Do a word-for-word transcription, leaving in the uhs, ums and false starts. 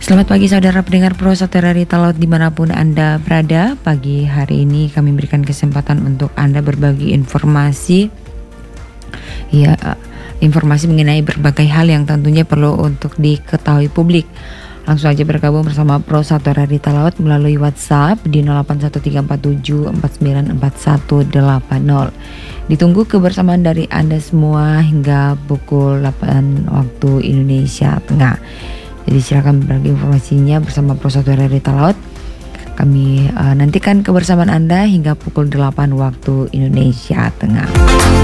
Selamat pagi saudara pendengar Pro Satera Rita Laut dimanapun Anda berada. Pagi hari ini kami berikan kesempatan untuk Anda berbagi informasi ya, informasi mengenai berbagai hal yang tentunya perlu untuk diketahui publik. Langsung aja bergabung bersama Pro Satera Rita Laut melalui WhatsApp di nol delapan satu tiga empat tujuh empat sembilan empat satu delapan nol. Ditunggu kebersamaan dari Anda semua hingga pukul delapan waktu Indonesia Tengah. Jadi silakan berbagi informasinya bersama Pro Satera Rita Laut. Kami uh, nantikan kebersamaan Anda hingga pukul delapan waktu Indonesia Tengah.